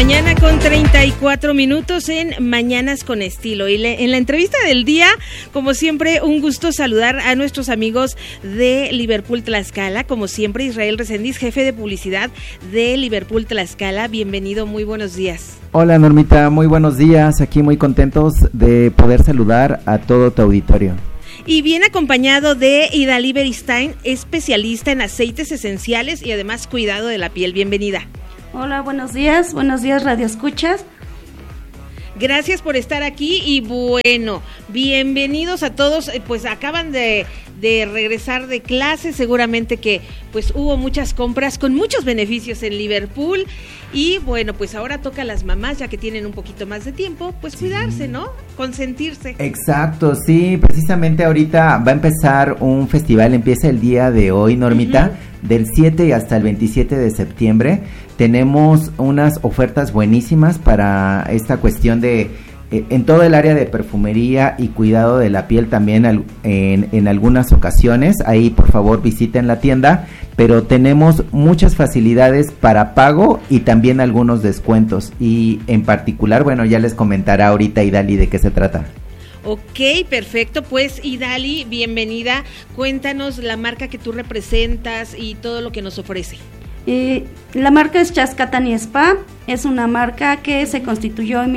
mañana con 34 minutos en Mañanas con Estilo. Y en la entrevista del día, como siempre, un gusto saludar a nuestros amigos de Liverpool Tlaxcala. Como siempre, Israel Reséndiz, jefe de publicidad de Liverpool Tlaxcala. Bienvenido, muy buenos días. Hola Normita, muy buenos días. Aquí muy contentos de poder saludar a todo tu auditorio. Y viene acompañado de Idalí Beristain, especialista en aceites esenciales y además cuidado de la piel. Bienvenida. Hola, buenos días Radio Escuchas. Gracias por estar aquí y bueno, bienvenidos a todos, pues acaban de regresar de clase, seguramente que pues hubo muchas compras con muchos beneficios en Liverpool y bueno, pues ahora toca a las mamás, ya que tienen un poquito más de tiempo, pues cuidarse, ¿no? Consentirse. Exacto, sí, precisamente ahorita va a empezar un festival, empieza el día de hoy, Normita, del 7 hasta el 27 de septiembre. Tenemos unas ofertas buenísimas para esta cuestión de en todo el área de perfumería y cuidado de la piel también en algunas ocasiones. Ahí por favor visiten la tienda, pero tenemos muchas facilidades para pago y también algunos descuentos y en particular, bueno, ya les comentará ahorita Idalí de qué se trata. Ok, perfecto, pues Idalí, bienvenida, cuéntanos la marca que tú representas y todo lo que nos ofrece. La marca es Chascatani Spa, es una marca que se constituyó en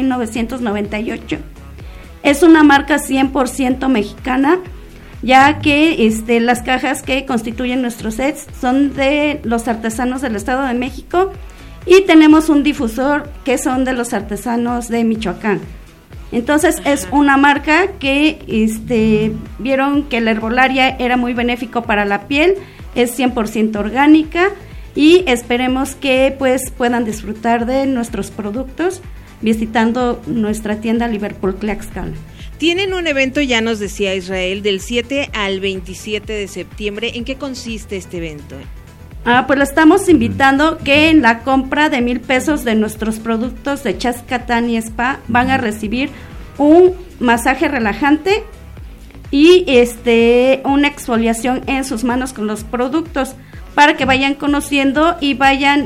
1998, es una marca 100% mexicana, ya que las cajas que constituyen nuestros sets son de los artesanos del Estado de México y tenemos un difusor que son de los artesanos de Michoacán. Entonces es una marca que vieron que la herbolaria era muy benéfico para la piel, es 100% orgánica y esperemos que pues puedan disfrutar de nuestros productos visitando nuestra tienda Liverpool Tlaxcala. Tienen un evento, ya nos decía Israel, del 7 al 27 de septiembre. ¿En qué consiste este evento? Pues le estamos invitando que en la compra de 1,000 pesos de nuestros productos de Chascatani Spa van a recibir un masaje relajante y una exfoliación en sus manos con los productos para que vayan conociendo y vayan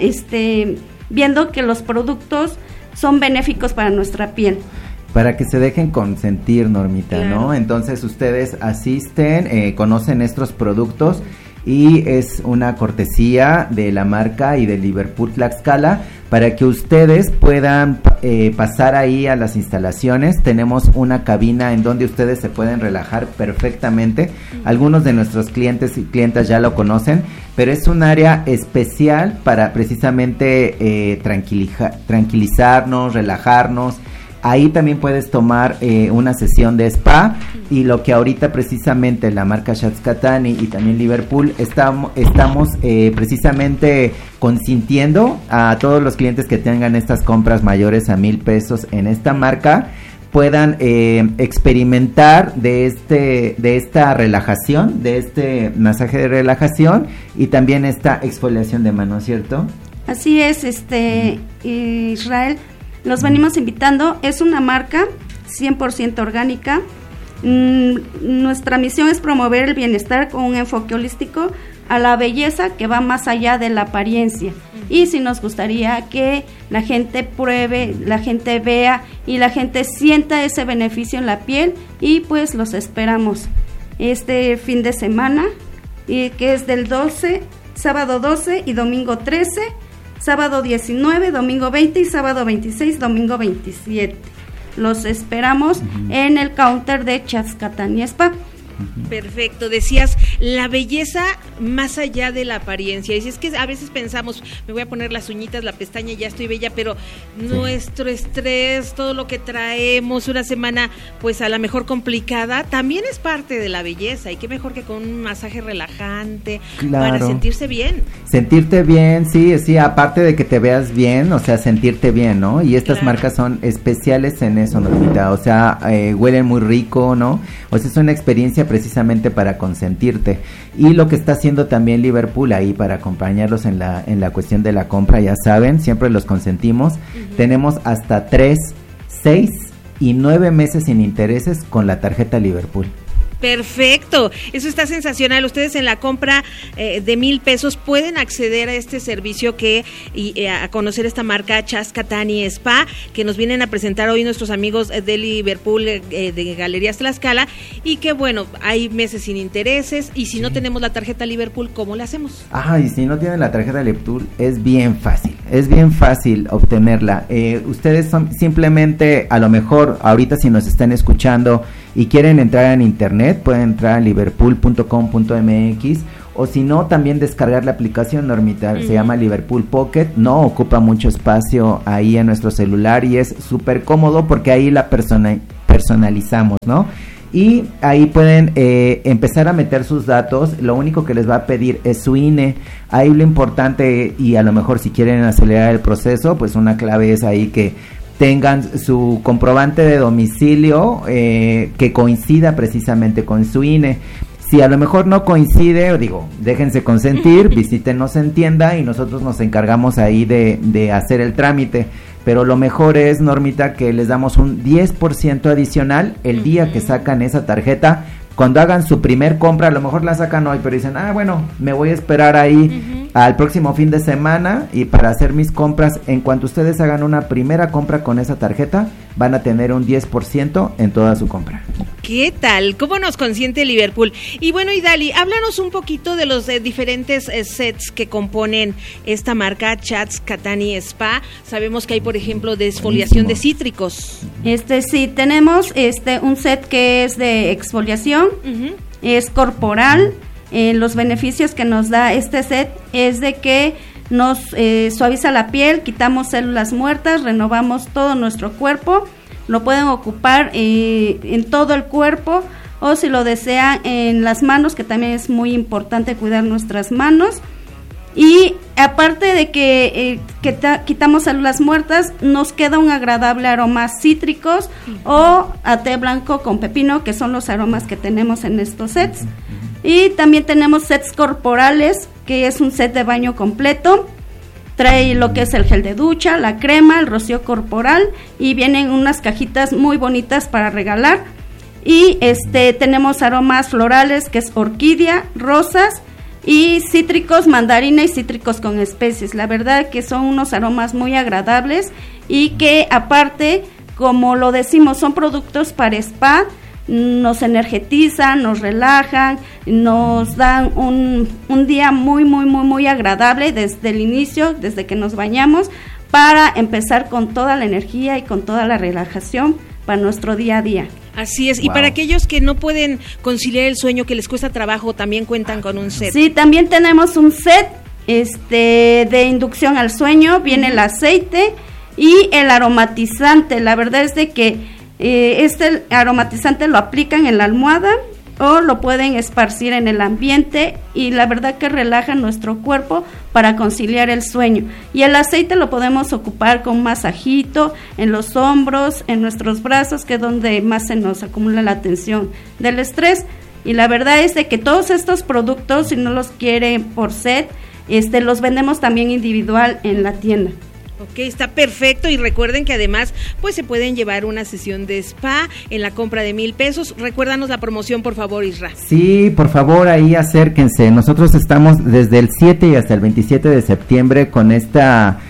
viendo que los productos son benéficos para nuestra piel. Para que se dejen consentir, Normita, claro, ¿no? Entonces ustedes asisten, conocen estos productos y es una cortesía de la marca y de Liverpool Tlaxcala para que ustedes puedan pasar ahí a las instalaciones. Tenemos una cabina en donde ustedes se pueden relajar perfectamente. Algunos de nuestros clientes y clientas ya lo conocen, pero es un área especial para precisamente tranquilizarnos, relajarnos. Ahí también puedes tomar una sesión de spa y lo que ahorita precisamente la marca Chascatani y también Liverpool estamos precisamente consintiendo a todos los clientes que tengan estas compras mayores a 1,000 pesos en esta marca puedan experimentar de esta relajación, de este masaje de relajación y también esta exfoliación de mano, ¿cierto? Así es, Israel. Los venimos invitando, es una marca 100% orgánica. Nuestra misión es promover el bienestar con un enfoque holístico a la belleza que va más allá de la apariencia. Y sí nos gustaría que la gente pruebe, la gente vea y la gente sienta ese beneficio en la piel y pues los esperamos este fin de semana, que es del sábado 12 y domingo 13, sábado 19, domingo 20 y sábado 26, domingo 27. Los esperamos en el counter de Chascatani Spa. Perfecto, decías la belleza más allá de la apariencia. Y si es que a veces pensamos, me voy a poner las uñitas, la pestaña, ya estoy bella, pero nuestro estrés, todo lo que traemos, una semana pues a lo mejor complicada, también es parte de la belleza. Y qué mejor que con un masaje relajante, claro, para sentirse bien. Sentirte bien, sí, aparte de que te veas bien, o sea, sentirte bien, ¿no? Y estas marcas son especiales en eso, Normita, o sea, huelen muy rico, ¿no? O sea, es una experiencia precisamente para consentirte. Y lo que está haciendo también Liverpool ahí para acompañarlos en la cuestión de la compra, ya saben, siempre los consentimos. Tenemos hasta 3, 6 y 9 meses sin intereses con la tarjeta Liverpool. Perfecto, eso está sensacional. Ustedes en la compra de 1,000 pesos pueden acceder a este servicio y a conocer esta marca Chas Catani Spa, que nos vienen a presentar hoy nuestros amigos de Liverpool, de Galerías Tlaxcala, y que bueno, hay meses sin intereses, y si no tenemos la tarjeta Liverpool, ¿cómo la hacemos? Y si no tienen la tarjeta Liverpool, es bien fácil obtenerla. Ustedes simplemente, a lo mejor ahorita si nos están escuchando y quieren entrar en internet, pueden entrar a liverpool.com.mx, o si no, también descargar la aplicación, Normita, se llama Liverpool Pocket, no ocupa mucho espacio ahí en nuestro celular y es súper cómodo porque ahí la personalizamos, ¿no? Y ahí pueden empezar a meter sus datos. Lo único que les va a pedir es su INE. Ahí lo importante, y a lo mejor si quieren acelerar el proceso, pues una clave es ahí que tengan su comprobante de domicilio que coincida precisamente con su INE. Si a lo mejor no coincide, déjense consentir, visítenos en tienda y nosotros nos encargamos ahí de hacer el trámite. Pero lo mejor es, Normita, que les damos un 10% adicional el día que sacan esa tarjeta. Cuando hagan su primer compra, a lo mejor la sacan hoy, pero dicen, bueno, me voy a esperar ahí al próximo fin de semana y para hacer mis compras. En cuanto ustedes hagan una primera compra con esa tarjeta, van a tener un 10% en toda su compra. ¿Qué tal? ¿Cómo nos consiente Liverpool? Y bueno, Idali, háblanos un poquito de los diferentes sets que componen esta marca Chas Catani Spa. Sabemos que hay, por ejemplo, desfoliación de cítricos. Sí, tenemos un set que es de exfoliación, es corporal. Los beneficios que nos da este set es de que nos suaviza la piel, quitamos células muertas, renovamos todo nuestro cuerpo. Lo pueden ocupar en todo el cuerpo, o si lo desean en las manos, que también es muy importante cuidar nuestras manos. Y aparte de que quitamos células muertas, nos queda un agradable aroma cítricos o a té blanco con pepino, que son los aromas que tenemos en estos sets. Y también tenemos sets corporales, que es un set de baño completo. Trae lo que es el gel de ducha, la crema, el rocío corporal, y vienen unas cajitas muy bonitas para regalar. Y tenemos aromas florales, que es orquídea, rosas, y cítricos, mandarina y cítricos con especies. La verdad que son unos aromas muy agradables y que aparte, como lo decimos, son productos para spa. Nos energetizan, nos relajan, nos dan un día muy, muy, muy, muy agradable desde el inicio, desde que nos bañamos, para empezar con toda la energía y con toda la relajación para nuestro día a día. Así es, y para aquellos que no pueden conciliar el sueño, que les cuesta trabajo, también cuentan con un set. Sí, también tenemos un set de inducción al sueño, viene el aceite y el aromatizante. La verdad es de que este aromatizante lo aplican en la almohada o lo pueden esparcir en el ambiente, y la verdad que relaja nuestro cuerpo para conciliar el sueño. Y el aceite lo podemos ocupar con un masajito en los hombros, en nuestros brazos, que es donde más se nos acumula la tensión del estrés. Y la verdad es de que todos estos productos, si no los quieren por set, los vendemos también individual en la tienda. Ok, está perfecto, y recuerden que además pues se pueden llevar una sesión de spa en la compra de 1,000 pesos. Recuérdanos la promoción, por favor, Isra. Sí, por favor, ahí acérquense. Nosotros estamos desde el 7 y hasta el 27 de septiembre con este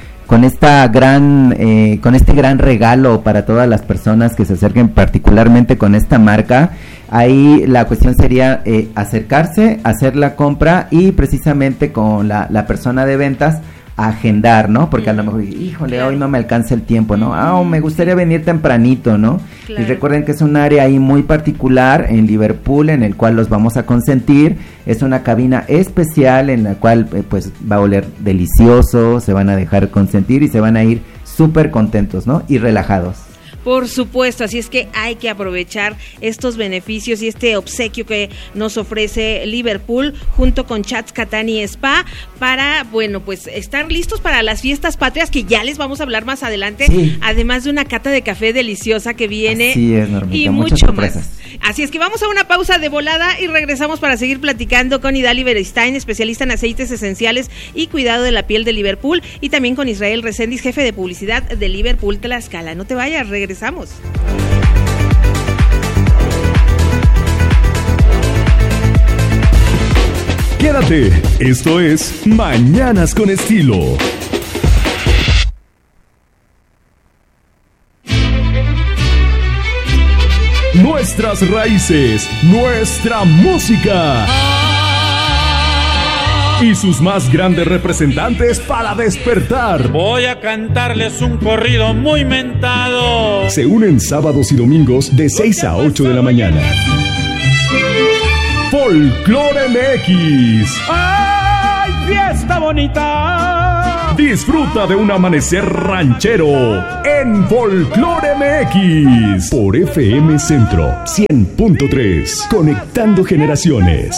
gran regalo para todas las personas que se acerquen, particularmente con esta marca. Ahí la cuestión sería acercarse, hacer la compra y precisamente con la persona de ventas agendar, ¿no? Porque a lo mejor, híjole, hoy no me alcanza el tiempo, ¿no? Me gustaría venir tempranito, ¿no? Claro. Y recuerden que es un área ahí muy particular en Liverpool, en el cual los vamos a consentir. Es una cabina especial en la cual pues va a oler delicioso, se van a dejar consentir y se van a ir súper contentos, ¿no? Y relajados. Por supuesto, así es que hay que aprovechar estos beneficios y este obsequio que nos ofrece Liverpool junto con Chas Catani Spa para, bueno, pues estar listos para las fiestas patrias, que ya les vamos a hablar más adelante, además de una cata de café deliciosa que viene. Así es, Normita, y mucho más. Así es que vamos a una pausa de volada y regresamos para seguir platicando con Idali Beristain, especialista en aceites esenciales y cuidado de la piel de Liverpool, y también con Israel Reséndiz, jefe de publicidad de Liverpool Tlaxcala. No te vayas, regresamos. Quédate, esto es Mañanas con Estilo. Nuestras raíces, nuestra música y sus más grandes representantes para despertar. Voy a cantarles un corrido muy mentado. Se unen sábados y domingos de 6 a 8 de la mañana. Folclore MX. ¡Ay, fiesta bonita! Disfruta de un amanecer ranchero en Folclore MX por FM Centro 100.3, conectando generaciones.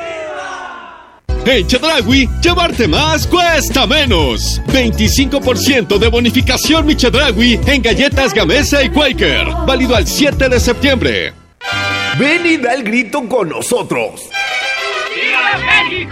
En Chedraui, llevarte más cuesta menos. 25% de bonificación Mi Chedraui en galletas Gamesa y Quaker. Válido al 7 de septiembre. Ven y da el grito con nosotros. ¡Viva México!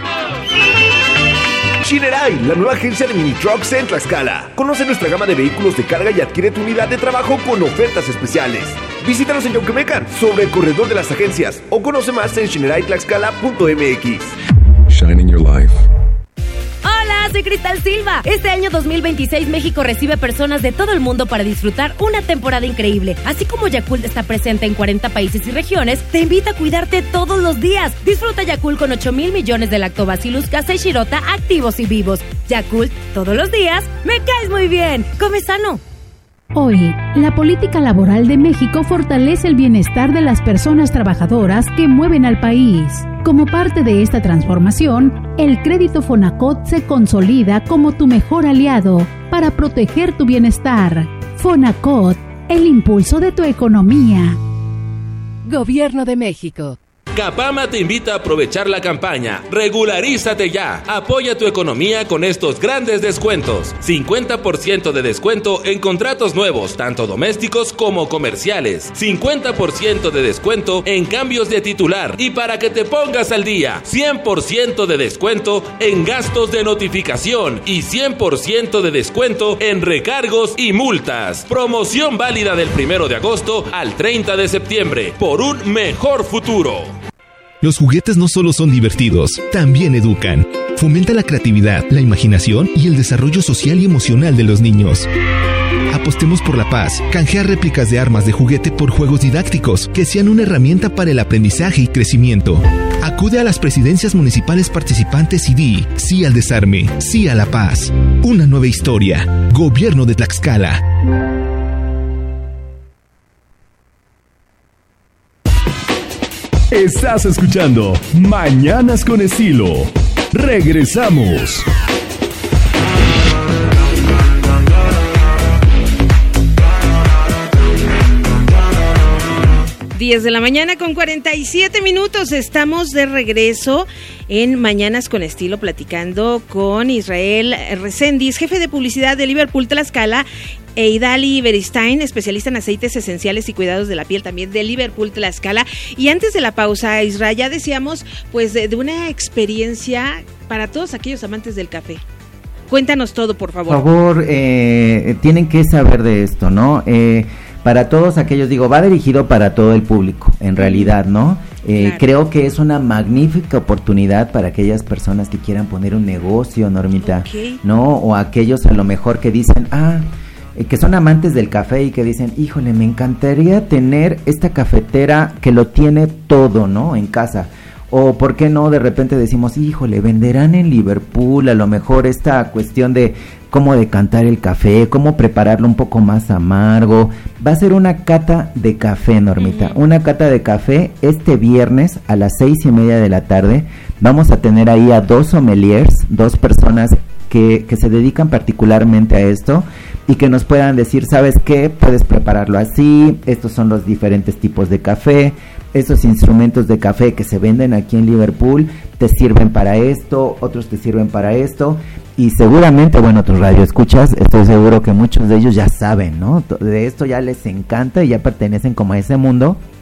Shinerai, la nueva agencia de mini trucks en Tlaxcala. Conoce nuestra gama de vehículos de carga y adquiere tu unidad de trabajo con ofertas especiales. Visítanos en Yauquemecan, sobre el corredor de las agencias, o conoce más en shinerai-tlaxcala.mx. Shining your life. Hola, soy Cristal Silva. Este año 2026 México recibe personas de todo el mundo para disfrutar una temporada increíble. Así como Yakult está presente en 40 países y regiones, te invita a cuidarte todos los días. Disfruta Yakult con 8,000 millones de Lactobacillus casei shirota activos y vivos. Yakult, todos los días, me caes muy bien. Come sano. Hoy, la política laboral de México fortalece el bienestar de las personas trabajadoras que mueven al país. Como parte de esta transformación, el crédito Fonacot se consolida como tu mejor aliado para proteger tu bienestar. Fonacot, el impulso de tu economía. Gobierno de México. Capama te invita a aprovechar la campaña Regularízate ya. Apoya tu economía con estos grandes descuentos. 50% de descuento en contratos nuevos, tanto domésticos como comerciales. 50% de descuento en cambios de titular. Y para que te pongas al día, 100% de descuento en gastos de notificación y 100% de descuento en recargos y multas. Promoción válida del 1 de agosto al 30 de septiembre por un mejor futuro. Los juguetes no solo son divertidos, también educan. Fomenta la creatividad, la imaginación y el desarrollo social y emocional de los niños. Apostemos por la paz. Canjea réplicas de armas de juguete por juegos didácticos que sean una herramienta para el aprendizaje y crecimiento. Acude a las presidencias municipales participantes y di sí al desarme, sí a la paz. Una nueva historia. Gobierno de Tlaxcala. Estás escuchando Mañanas con Estilo. Regresamos. 10 de la mañana con 47 minutos. Estamos de regreso en Mañanas con Estilo platicando con Israel Reséndiz, jefe de publicidad de Liverpool Tlaxcala, e Idali Beristain, especialista en aceites esenciales y cuidados de la piel también de Liverpool Tlaxcala. Y antes de la pausa, Israel, ya decíamos pues de una experiencia para todos aquellos amantes del café. Cuéntanos todo, por favor. Por favor, tienen que saber de esto, ¿no? Para todos aquellos, va dirigido para todo el público, en realidad, ¿no? Claro. Creo que es una magnífica oportunidad para aquellas personas que quieran poner un negocio, Normita, ¿no? O aquellos a lo mejor que dicen, que son amantes del café y que dicen, híjole, me encantaría tener esta cafetera que lo tiene todo, ¿no? En casa. O por qué no, de repente decimos, híjole, venderán en Liverpool a lo mejor esta cuestión de cómo decantar el café, cómo prepararlo un poco más amargo. Va a ser una cata de café, Normita, una cata de café este viernes a las 6:30 de la tarde. Vamos a tener ahí a 2 sommeliers, 2 personas que se dedican particularmente a esto y que nos puedan decir, ¿sabes qué? Puedes prepararlo así, estos son los diferentes tipos de café, estos instrumentos de café que se venden aquí en Liverpool te sirven para esto, otros te sirven para esto, y seguramente, otros radioescuchas, estoy seguro que muchos de ellos ya saben, ¿no? De esto ya les encanta y ya pertenecen como a ese mundo.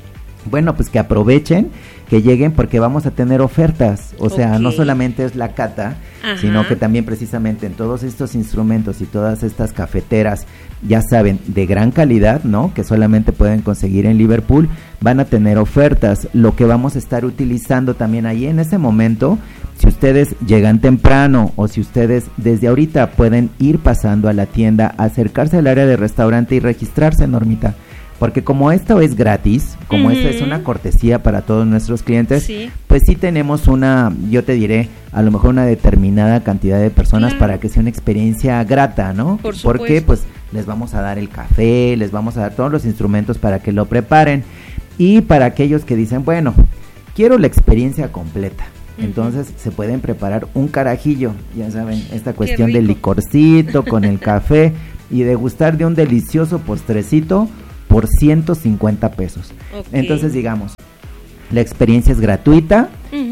bueno, pues que aprovechen, que lleguen, porque vamos a tener ofertas, o sea, no solamente es la cata, sino que también precisamente en todos estos instrumentos y todas estas cafeteras, ya saben, de gran calidad, ¿no? Que solamente pueden conseguir en Liverpool, van a tener ofertas. Lo que vamos a estar utilizando también ahí en ese momento, si ustedes llegan temprano o si ustedes desde ahorita pueden ir pasando a la tienda, acercarse al área de restaurante y registrarse, Normita. Porque como esto es gratis, como esta es una cortesía para todos nuestros clientes, pues sí tenemos una, yo te diré, a lo mejor una determinada cantidad de personas para que sea una experiencia grata, ¿no? Por supuesto. Porque pues les vamos a dar el café, les vamos a dar todos los instrumentos para que lo preparen. Y para aquellos que dicen, bueno, quiero la experiencia completa. Entonces se pueden preparar un carajillo, ya saben, esta cuestión del licorcito con el café y degustar de un delicioso postrecito por 150 pesos. Entonces, digamos, la experiencia es gratuita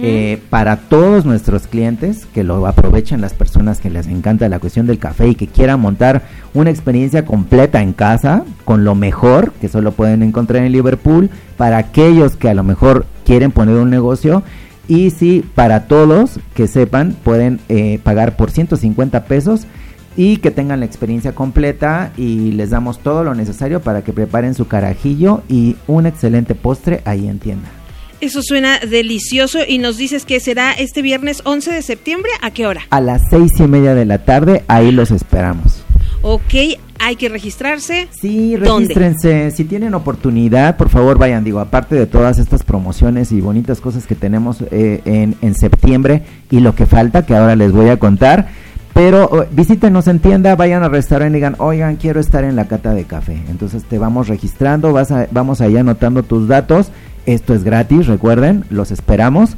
para todos nuestros clientes, que lo aprovechen las personas que les encanta la cuestión del café y que quieran montar una experiencia completa en casa, con lo mejor que solo pueden encontrar en Liverpool, para aquellos que a lo mejor quieren poner un negocio, y sí, para todos que sepan, pueden pagar por 150 pesos y que tengan la experiencia completa, y les damos todo lo necesario para que preparen su carajillo y un excelente postre ahí en tienda. Eso suena delicioso. Y nos dices que será este viernes 11 de septiembre, ¿a qué hora? A las 6:30 de la tarde, ahí los esperamos. Ok, ¿hay que registrarse? Sí, regístrense. ¿Dónde? Si tienen oportunidad, por favor vayan. Digo, aparte de todas estas promociones y bonitas cosas que tenemos en septiembre y lo que falta, que ahora les voy a contar, pero visítenos en tienda, vayan al restaurante y digan, oigan, quiero estar en la cata de café. Entonces te vamos registrando, vamos allá anotando tus datos. Esto es gratis, recuerden, los esperamos.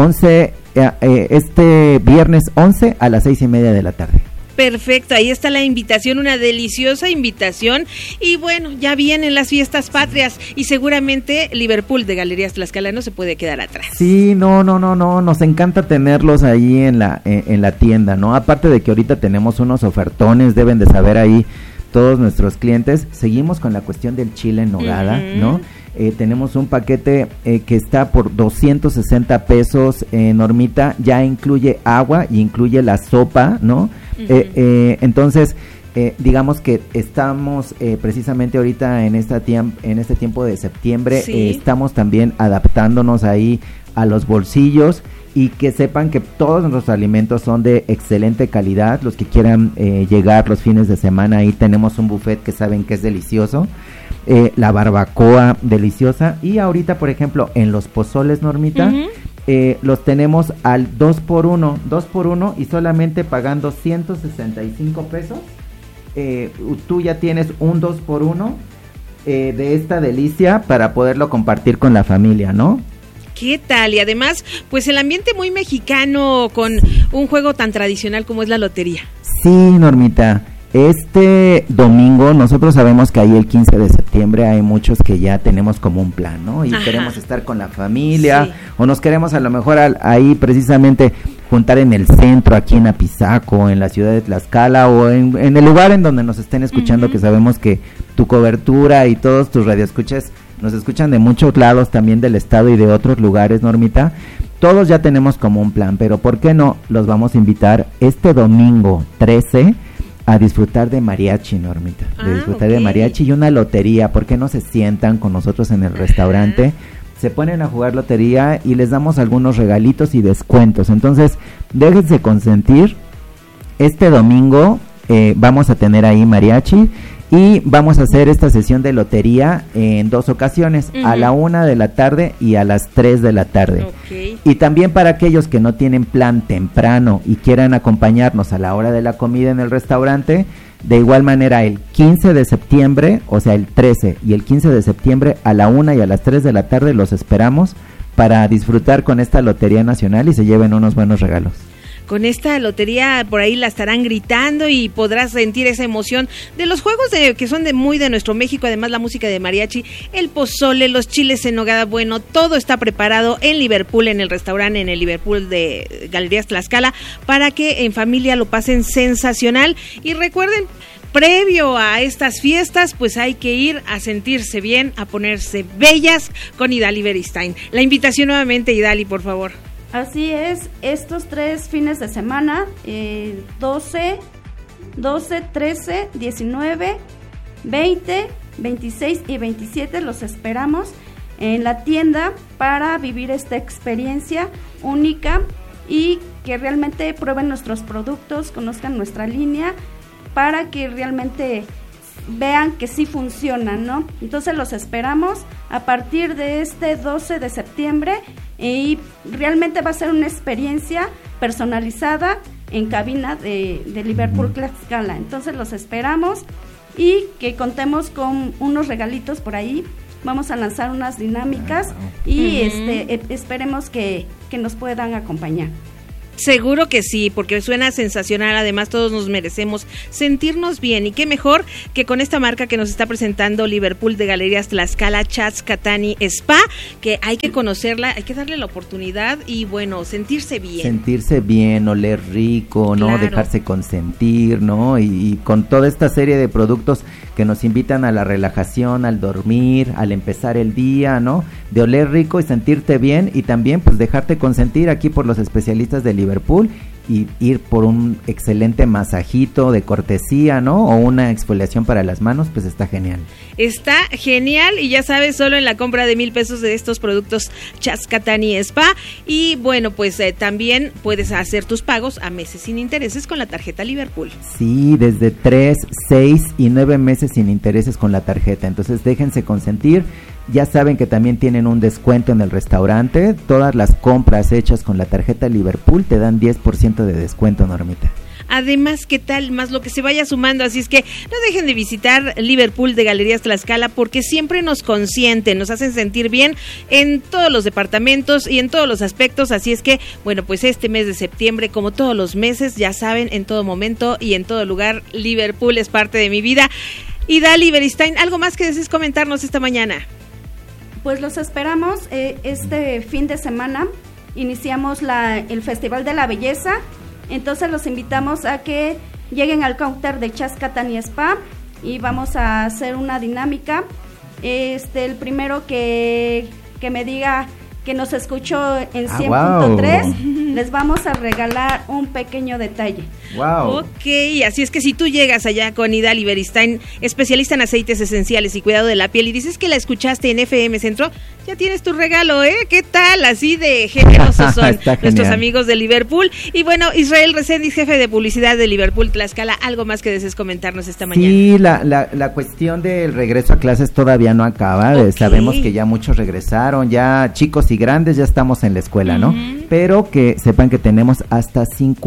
Este viernes 11 a las 6:30 de la tarde. Perfecto, ahí está la invitación, una deliciosa invitación. Y bueno, ya vienen las fiestas patrias y seguramente Liverpool de Galerías Tlaxcala no se puede quedar atrás. Sí, no, nos encanta tenerlos ahí en la tienda, ¿no? Aparte de que ahorita tenemos unos ofertones, deben de saber ahí todos nuestros clientes. Seguimos con la cuestión del chile en nogada, ¿no? Tenemos un paquete que está por 260 pesos, Normita, ya incluye agua y incluye la sopa, ¿no? Entonces, digamos que estamos precisamente ahorita en este tiempo de septiembre, estamos también adaptándonos ahí a los bolsillos, y que sepan que todos nuestros alimentos son de excelente calidad. Los que quieran llegar los fines de semana, ahí tenemos un buffet que saben que es delicioso, la barbacoa deliciosa, y ahorita por ejemplo en los pozoles, Normita, los tenemos al 2x1 y solamente pagando 165 pesos, tú ya tienes un 2x1 de esta delicia para poderlo compartir con la familia, ¿no? ¿Qué tal? Y además, pues el ambiente muy mexicano con un juego tan tradicional como es la lotería. Sí, Normita. Este domingo, nosotros sabemos que ahí el 15 de septiembre hay muchos que ya tenemos como un plan, ¿no? Y queremos estar con la familia, o nos queremos a lo mejor ahí precisamente juntar en el centro, aquí en Apizaco, en la ciudad de Tlaxcala, o en el lugar en donde nos estén escuchando, que sabemos que tu cobertura y todos tus radioescuchas nos escuchan de muchos lados, también del estado y de otros lugares, Normita. Todos ya tenemos como un plan, pero ¿por qué no? Los vamos a invitar este domingo 13 a disfrutar de mariachi, Normita, de disfrutar de mariachi y una lotería. ¿Por qué no se sientan con nosotros en el restaurante? Se ponen a jugar lotería y les damos algunos regalitos y descuentos. Entonces, déjense consentir. Este domingo vamos a tener ahí mariachi y vamos a hacer esta sesión de lotería en 2 ocasiones, a la 1 de la tarde y a las 3 de la tarde. Y también para aquellos que no tienen plan temprano y quieran acompañarnos a la hora de la comida en el restaurante, de igual manera el 15 de septiembre, o sea el 13 y el 15 de septiembre a la 1 y a las 3 de la tarde los esperamos para disfrutar con esta lotería nacional y se lleven unos buenos regalos. Con esta lotería por ahí la estarán gritando y podrás sentir esa emoción de los juegos que son muy de nuestro México. Además la música de mariachi, el pozole, los chiles en nogada, bueno, todo está preparado en Liverpool, en el restaurante, en el Liverpool de Galerías Tlaxcala, para que en familia lo pasen sensacional. Y recuerden, previo a estas fiestas, pues hay que ir a sentirse bien, a ponerse bellas con Idali Beristain. La invitación nuevamente, Idali, por favor. Así es, estos 3 fines de semana, 12, 13, 19, 20, 26 y 27, los esperamos en la tienda para vivir esta experiencia única y que realmente prueben nuestros productos, conozcan nuestra línea, para que realmente vean que sí funcionan, ¿no? Entonces los esperamos a partir de este 12 de septiembre y realmente va a ser una experiencia personalizada en cabina de Liverpool Tlaxcala. Entonces los esperamos y que contemos con unos regalitos por ahí. Vamos a lanzar unas dinámicas y esperemos que nos puedan acompañar. Seguro que sí, porque suena sensacional. Además, todos nos merecemos sentirnos bien. Y qué mejor que con esta marca que nos está presentando Liverpool de Galerías Tlaxcala, Chatzkatani Spa, que hay que conocerla, hay que darle la oportunidad y, bueno, sentirse bien. Sentirse bien, oler rico, ¿no? Claro. Dejarse consentir, ¿no? Y con toda esta serie de productos que nos invitan a la relajación, al dormir, al empezar el día, ¿no? De oler rico y sentirte bien y también, pues, dejarte consentir aquí por los especialistas de Liverpool y ir por un excelente masajito de cortesía, ¿no? O una exfoliación para las manos, pues está genial. Está genial y ya sabes, solo en la compra de 1,000 pesos de estos productos Chatzkatani Spa. Y bueno, pues también puedes hacer tus pagos a meses sin intereses con la tarjeta Liverpool. Sí, desde 3, 6 y 9 meses sin intereses con la tarjeta. Entonces déjense consentir. Ya saben que también tienen un descuento en el restaurante. Todas las compras hechas con la tarjeta Liverpool te dan 10% de descuento, Normita. Además, ¿qué tal? Más lo que se vaya sumando, así es que no dejen de visitar Liverpool de Galerías Tlaxcala porque siempre nos consienten, nos hacen sentir bien en todos los departamentos y en todos los aspectos, así es que, bueno, pues este mes de septiembre, como todos los meses, ya saben, en todo momento y en todo lugar, Liverpool es parte de mi vida. Idali Beristain, ¿algo más que desees comentarnos esta mañana? Pues los esperamos este fin de semana, iniciamos el Festival de la Belleza, entonces los invitamos a que lleguen al counter de Chatzkatani Spa y vamos a hacer una dinámica. El primero que me diga que nos escuchó en 100.3, wow, les vamos a regalar un pequeño detalle. Wow. Ok, así es que si tú llegas allá con Idali Beristain, especialista en aceites esenciales y cuidado de la piel, y dices que la escuchaste en FM Centro, ya tienes tu regalo, ¿eh? ¿Qué tal? Así de generosos son nuestros amigos de Liverpool. Y bueno, Israel Reséndiz, jefe de publicidad de Liverpool Tlaxcala, ¿algo más que desees comentarnos esta mañana? Sí, la cuestión del regreso a clases todavía no acaba. Okay. Sabemos que ya muchos regresaron, ya chicos y grandes ya estamos en la escuela, ¿no? Pero que sepan que tenemos hasta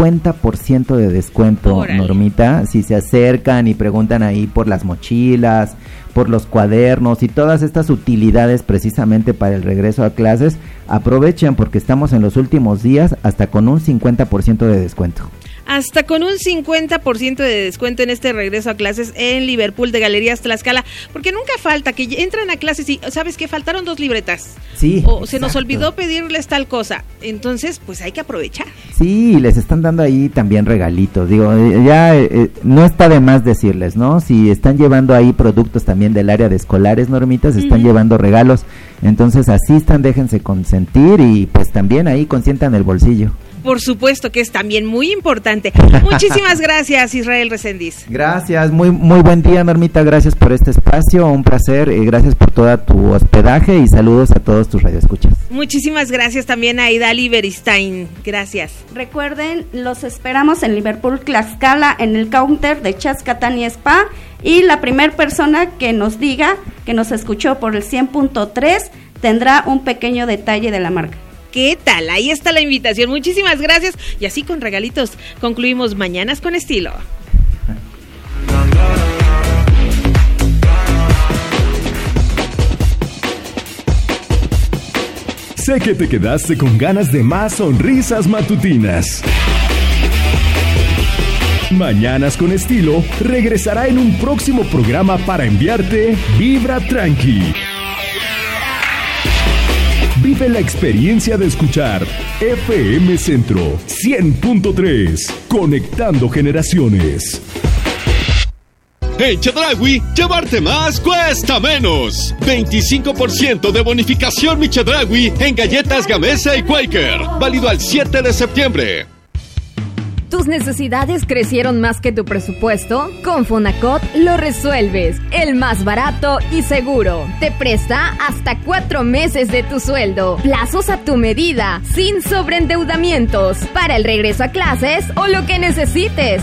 50% de descuento, órale, Normita, si se acercan y preguntan ahí por las mochilas, por los cuadernos y todas estas utilidades precisamente para el regreso a clases, aprovechen porque estamos en los últimos días hasta con un 50% de descuento. Hasta con un 50% de descuento en este regreso a clases en Liverpool de Galerías Tlaxcala, porque nunca falta que entran a clases y ¿sabes qué? Faltaron 2 libretas. Sí. O exacto, se nos olvidó pedirles tal cosa. Entonces, pues hay que aprovechar. Sí, les están dando ahí también regalitos. Digo, ya no está de más decirles, ¿no? Si están llevando ahí productos también del área de escolares, Normitas, están llevando regalos. Entonces asistan, déjense consentir y pues también ahí consientan el bolsillo. Por supuesto que es también muy importante. Muchísimas gracias, Israel Reséndiz. Gracias, muy buen día, Normita, gracias por este espacio, un placer, gracias por toda tu hospedaje y saludos a todos tus radioescuchas. Muchísimas gracias también a Idali Beristain, gracias. Recuerden, los esperamos en Liverpool Tlaxcala, en el counter de Chatzkatani Spa, y la primera persona que nos diga que nos escuchó por el 100.3 tendrá un pequeño detalle de la marca. ¿Qué tal? Ahí está la invitación. Muchísimas gracias. Y así con regalitos concluimos Mañanas con Estilo. Sé que te quedaste con ganas de más sonrisas matutinas. Mañanas con Estilo regresará en un próximo programa para enviarte Vibra Tranqui. Vive la experiencia de escuchar FM Centro 100.3, conectando generaciones. En Chedraui, llevarte más cuesta menos. 25% de bonificación Mi Chedraui en galletas Gamesa y Quaker. Válido al 7 de septiembre. ¿Tus necesidades crecieron más que tu presupuesto? Con Fonacot lo resuelves. El más barato y seguro. Te presta hasta 4 meses de tu sueldo. Plazos a tu medida, sin sobreendeudamientos. Para el regreso a clases o lo que necesites.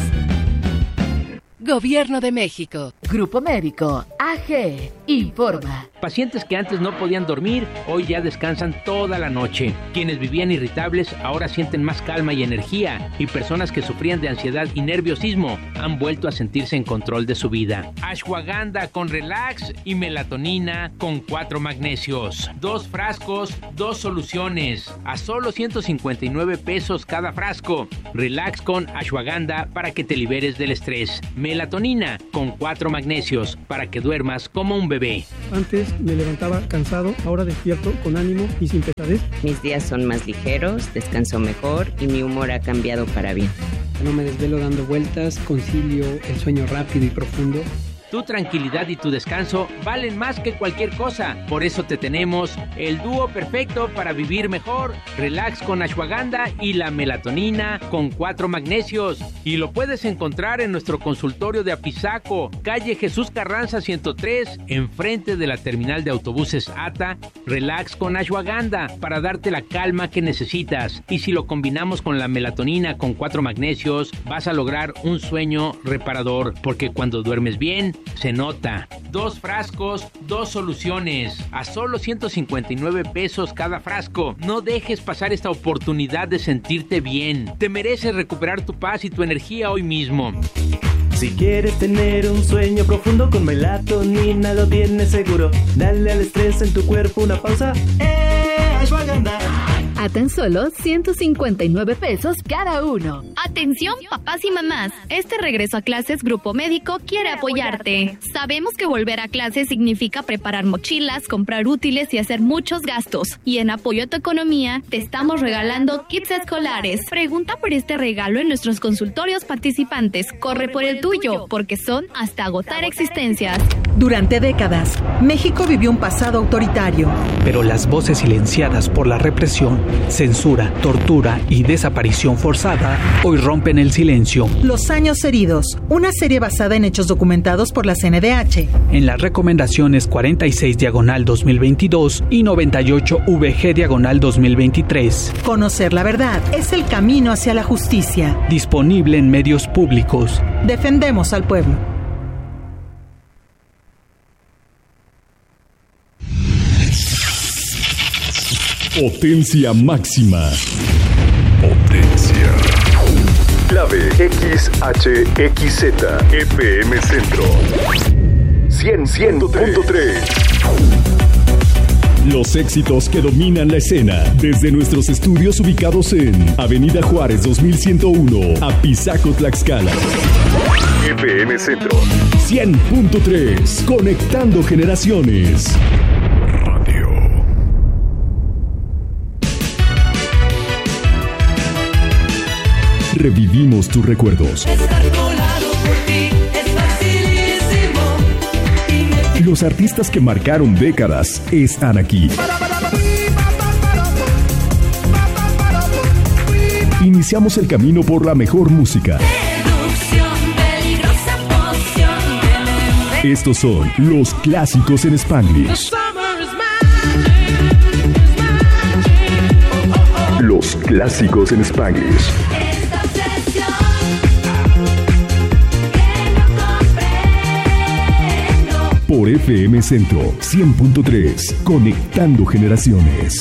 Gobierno de México. Grupo Médico AG informa. Pacientes que antes no podían dormir, hoy ya descansan toda la noche. Quienes vivían irritables ahora sienten más calma y energía. Y personas que sufrían de ansiedad y nerviosismo han vuelto a sentirse en control de su vida. Ashwagandha con relax y melatonina con 4 magnesios. 2 frascos, 2 soluciones. A solo 159 pesos cada frasco. Relax con Ashwagandha para que te liberes del estrés. Melatonina con 4 magnesios para que duermas como un bebé. Antes me levantaba cansado, ahora despierto con ánimo y sin pesadez. Mis días son más ligeros, descanso mejor y mi humor ha cambiado para bien. No me desvelo dando vueltas, concilio el sueño rápido y profundo. Tu tranquilidad y tu descanso valen más que cualquier cosa. Por eso te tenemos el dúo perfecto para vivir mejor. Relax con Ashwagandha y la melatonina con 4 magnesios. Y lo puedes encontrar en nuestro consultorio de Apizaco, calle Jesús Carranza 103, enfrente de la terminal de autobuses ATA. Relax con Ashwagandha para darte la calma que necesitas. Y si lo combinamos con la melatonina con 4 magnesios, vas a lograr un sueño reparador. Porque cuando duermes bien, se nota. 2 frascos, 2 soluciones. A solo 159 pesos cada frasco. No dejes pasar esta oportunidad de sentirte bien. Te mereces recuperar tu paz y tu energía hoy mismo. Si quieres tener un sueño profundo con melatonina lo tienes seguro. Dale al estrés en tu cuerpo una pausa. Ashwagandha. A tan solo 159 pesos cada uno. Atención, papás y mamás. Este regreso a clases Grupo Médico quiere apoyarte. Sabemos que volver a clases significa preparar mochilas, comprar útiles y hacer muchos gastos. Y en apoyo a tu economía, te estamos regalando kits escolares. Pregunta por este regalo en nuestros consultorios participantes. Corre por el tuyo, porque son hasta agotar existencias. Durante décadas, México vivió un pasado autoritario. Pero las voces silenciadas por la represión, censura, tortura y desaparición forzada hoy rompen el silencio. Los años heridos, una serie basada en hechos documentados por la CNDH. En las recomendaciones 46/2022 y 98VG/2023. Conocer la verdad es el camino hacia la justicia. Disponible en medios públicos. Defendemos al pueblo. Potencia máxima. Potencia. Clave XHXZ FM Centro 100.3. Los éxitos que dominan la escena desde nuestros estudios ubicados en Avenida Juárez 2101, Apizaco, Tlaxcala. FM Centro 100.3, conectando generaciones. Revivimos tus recuerdos. Los artistas que marcaron décadas están aquí. Iniciamos el camino por la mejor música. Estos son los clásicos en Spanglish. Los clásicos en Spanglish. Por FM Centro 100.3, conectando generaciones.